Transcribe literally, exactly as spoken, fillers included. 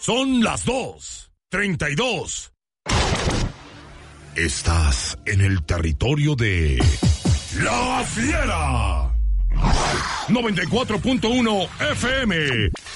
Son las dos treinta y dos. Estás en el territorio de La Fiera. noventa y cuatro punto uno F M.